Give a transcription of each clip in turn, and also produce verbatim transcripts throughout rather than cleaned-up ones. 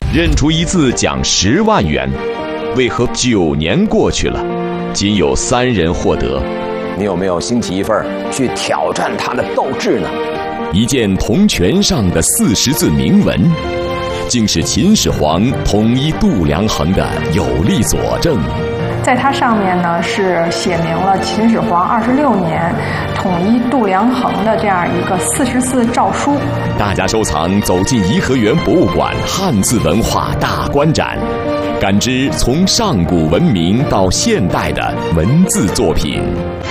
认出一字奖十万元，为何九年过去了，仅有三人获得？ 你有没有兴起一份去挑战他的斗志呢？ 一件铜权上的四十字铭文，竟是秦始皇统一度量衡的有力佐证。 在它上面呢，是写明了秦始皇二十六年统一度量衡的这样一个四十字诏书。 大家收藏，走进颐和园博物馆汉字文化大观展，感知从上古文明到现代的文字作品。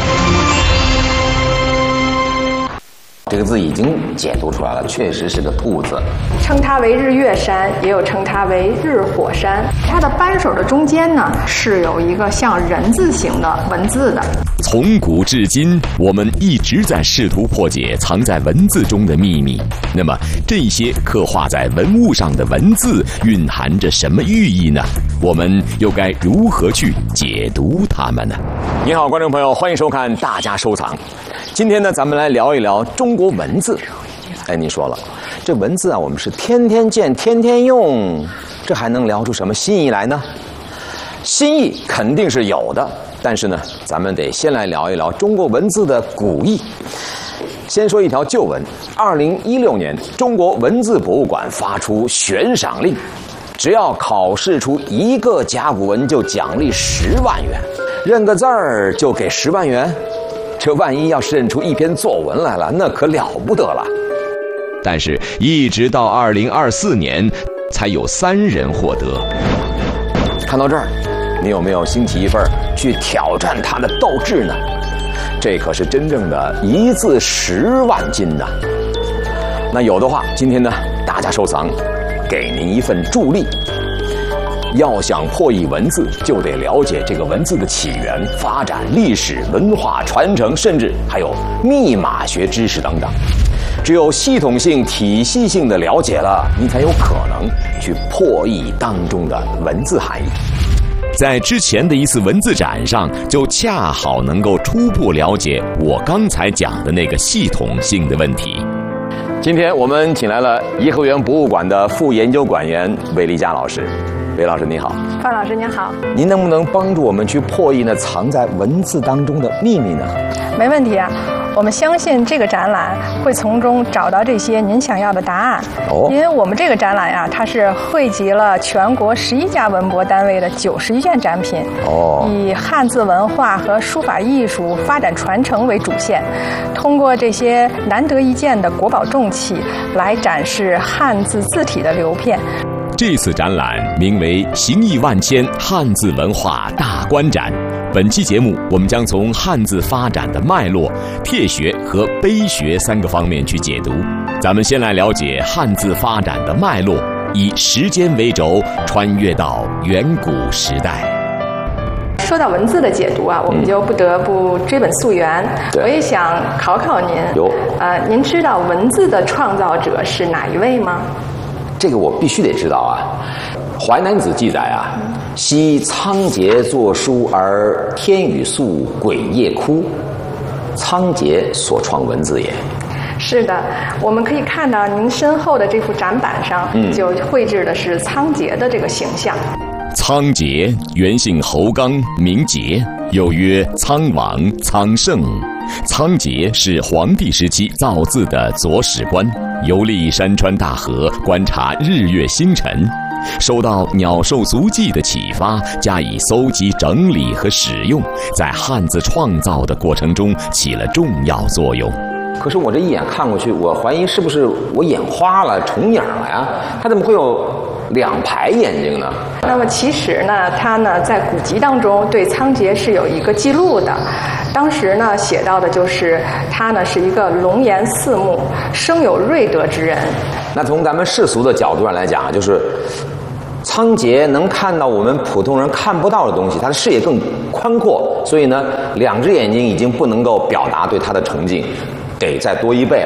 这个字已经解读出来了，确实是个兔字。 称它为日月山，也有称它为日火山。它的扳手的中间呢，是有一个像人字形的文字的。 从古至今，我们一直在试图破解藏在文字中的秘密。那么，这些刻画在文物上的文字蕴含着什么寓意呢？我们又该如何去解读它们呢？ 你好，观众朋友，欢迎收看《大家收藏》。今天呢，咱们来聊一聊中国文字。哎，你说了，这文字啊，我们是天天见、天天用，这还能聊出什么新意来呢？新意肯定是有的，但是呢，咱们得先来聊一聊中国文字的古意。先说一条旧闻：二零一六年，中国文字博物馆发出悬赏令，只要考试出一个甲骨文，就奖励十万元，认个字儿就给十万元。这万一要是认出一篇作文来了，那可了不得了。 但是，一直到二零二四年，才有三人获得。 看到这儿，你有没有兴起一份去挑战他的斗志呢？这可是真正的一字十万金呐！那有的话，今天呢，大家收藏，给您一份助力。要想破译文字，就得了解这个文字的起源、发展、历史、文化传承，甚至还有密码学知识等等。只有系统性、体系性的了解了，你才有可能去破译当中的文字含义。 在之前的一次文字展上，就恰好能够初步了解我刚才讲的那个系统性的问题。 今天我们请来了颐和园博物馆的副研究馆员韦丽佳老师。韦老师你好。 范老师您好。 您能不能帮助我们去破译那藏在文字当中的秘密呢？ 没问题啊，我们相信这个展览会从中找到这些您想要的答案。哦，因为我们这个展览呀、啊，它是汇集了全国十一家文博单位的九十一件展品。哦，以汉字文化和书法艺术发展传承为主线，通过这些难得一见的国宝重器来展示汉字字体的流片。 这次展览名为“形意万千汉字文化大观展”。本期节目，我们将从汉字发展的脉络、帖学和碑学三个方面去解读。咱们先来了解汉字发展的脉络，以时间为轴，穿越到远古时代。 说到文字的解读啊，我们就不得不追本溯源。嗯、我也想考考您，有呃，您知道文字的创造者是哪一位吗？ 这个我必须得知道啊，《淮南子》记载啊，昔仓颉作书而天宇肃，鬼夜哭，仓颉所创文字也。 是的，我们可以看到您身后的这幅展板上，嗯、就绘制的是仓颉的这个形象。 仓颉原姓侯刚，名桀，又曰仓王、仓圣。仓颉是黄帝时期造字的左史官，游历山川大河，观察日月星辰，受到鸟兽足迹的启发，加以搜集整理和使用，在汉字创造的过程中起了重要作用。 可是我这一眼看过去，我怀疑是不是我眼花了、重影了呀？它怎么会有两排眼睛呢？ 那么其实呢，它呢在古籍当中对仓颉是有一个记录的。当时呢写到的就是他呢是一个龙颜四目、生有瑞德之人。 那从咱们世俗的角度上来讲，就是仓颉能看到我们普通人看不到的东西，他的视野更宽阔，所以呢，两只眼睛已经不能够表达对他的崇敬，得再多一倍来。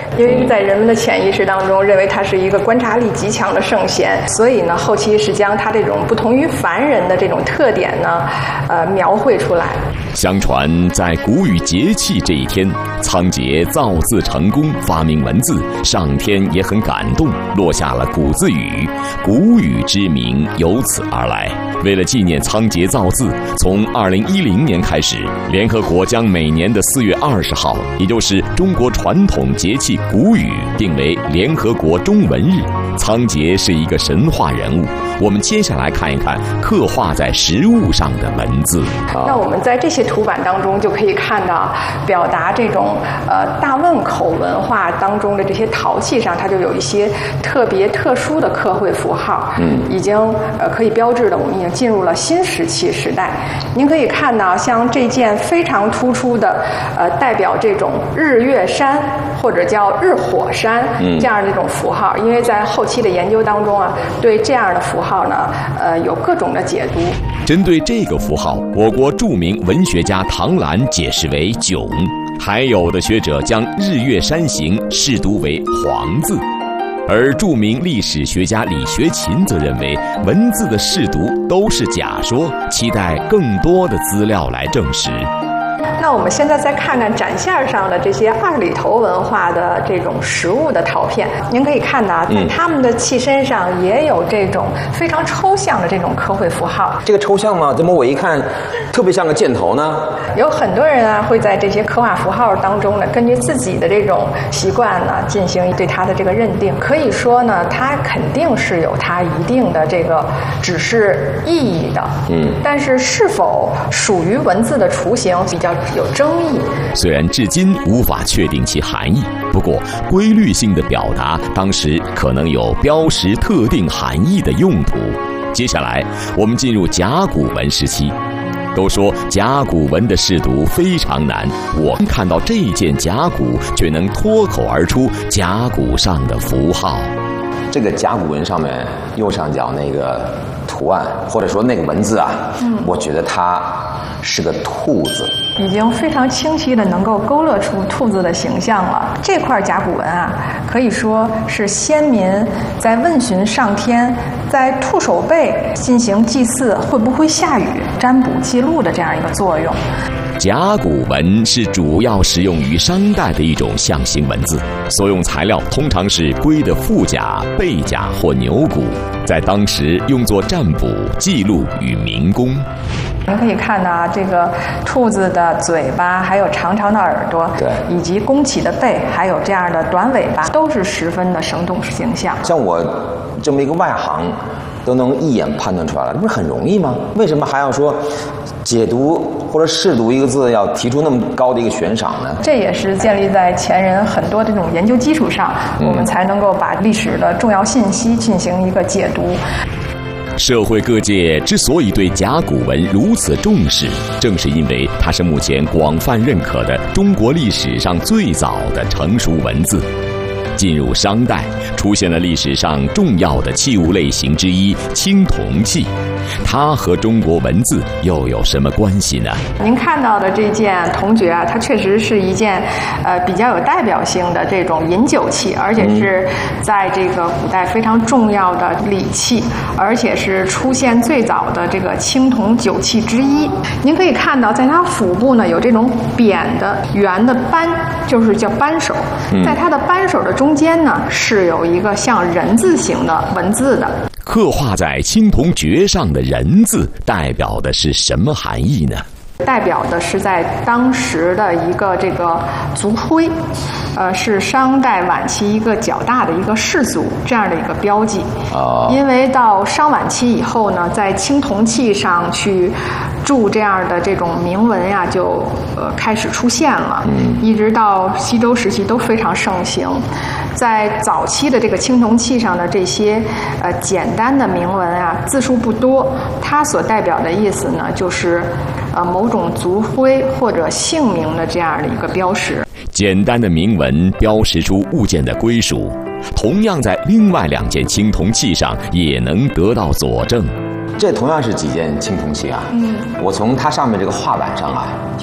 因为在人们的潜意识当中，认为他是一个观察力极强的圣贤，所以呢，后期是将他这种不同于凡人的这种特点呢，呃，描绘出来。 相传，在谷雨节气这一天，仓颉造字成功，发明文字，上天也很感动，落下了谷字语，谷雨之名由此而来。为了纪念仓颉造字，从二零一零年开始，联合国将每年的四月二十号，也就是中国传统节气谷雨，定为联合国中文日。仓颉是一个神话人物，我们接下来看一看刻画在实物上的文字。 那我们在这些图版当中就可以看到，表达这种呃大汶口文化当中的这些陶器上，它就有一些特别特殊的刻绘符号，嗯，已经呃可以标志的我们已经进入了新石器时代。您可以看到，像这件非常突出的呃代表这种日月山或者叫日火山这样的一种符号，因为在后期的研究当中啊，对这样的符号呢，呃，有各种的解读。 针对这个符号，我国著名文学家唐兰解释为囧，还有的学者将日月山形释读为黄字，而著名历史学家李学勤则认为文字的释读都是假说，期待更多的资料来证实。 那我们现在再看看展线上的这些二里头文化的这种实物的陶片，您可以看到，在他们的器身上也有这种非常抽象的这种刻绘符号。 这个抽象吗？怎么我一看特别像个箭头呢？ 有很多人啊会在这些刻画符号当中呢，根据自己的这种习惯呢，进行对它的这个认定。可以说呢，它肯定是有它一定的这个指示意义的。嗯，但是是否属于文字的雏形，比较有争议。 虽然至今无法确定其含义，不过规律性的表达当时可能有标识特定含义的用途。接下来我们进入甲骨文时期。都说甲骨文的释读非常难，我们看到这件甲骨却能脱口而出甲骨上的符号。 这个甲骨文上面右上角那个图案，或者说那个文字啊，嗯，我觉得它是个兔子， 已经非常清晰的能够勾勒出兔子的形象了。这块甲骨文啊，可以说是先民在问询上天，在兔首背进行祭祀会不会下雨、占卜记录的这样一个作用。 甲骨文是主要使用于商代的一种象形文字，所用材料通常是龟的腹甲、背甲或牛骨，在当时用作占卜、记录与民工。 您可以看到啊，这个兔子的嘴巴，还有长长的耳朵，对，以及弓起的背，还有这样的短尾巴，都是十分的生动形象。 像我这么一个外行，都能一眼判断出来了，这不是很容易吗？为什么还要说解读或者试读一个字要提出那么高的一个悬赏呢？ 这也是建立在前人很多的这种研究基础上，嗯，我们才能够把历史的重要信息进行一个解读。 社会各界之所以对甲骨文如此重视，正是因为它是目前广泛认可的中国历史上最早的成熟文字。进入商代，出现了历史上重要的器物类型之一青铜器，它和中国文字又有什么关系呢？ 您看到的这件铜爵啊，它确实是一件呃比较有代表性的这种饮酒器，而且是在这个古代非常重要的礼器，而且是出现最早的这个青铜酒器之一。您可以看到，在它腹部呢有这种扁的圆的扳，就是叫扳手，在它的扳手的中间呢是有一个像人字形的文字的。 刻画在青铜爵上的人字代表的是什么含义呢？ 代表的是在当时的一个这个族徽，呃，是商代晚期一个较大的一个氏族这样的一个标记。哦。因为到商晚期以后呢，在青铜器上去铸这样的这种铭文呀，就呃开始出现了。嗯。一直到西周时期都非常盛行。在早期的这个青铜器上的这些呃简单的铭文啊，字数不多，它所代表的意思呢，就是呃某种族徽或者姓名的这样的一个标识。 简单的铭文标识出物件的归属，同样在另外两件青铜器上也能得到佐证。 这同样是几件青铜器啊，嗯，我从它上面这个画板上啊，